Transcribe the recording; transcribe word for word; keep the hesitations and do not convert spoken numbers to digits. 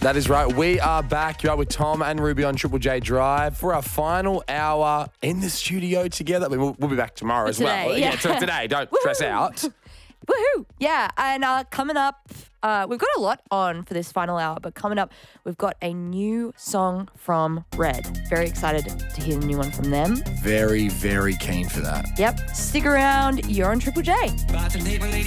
That is right. We are back. You're up with Tom and Ruby on Triple J Drive for our final hour in the studio together. I mean, we'll, we'll be back tomorrow as Today, well. yeah. yeah so today, don't stress out. Woohoo! Yeah, and uh, coming up, uh, we've got a lot on for this final hour, but coming up, we've got a new song from Red. Very excited to hear the new one from them. Very, very keen for that. Yep. Stick around. You're on Triple J.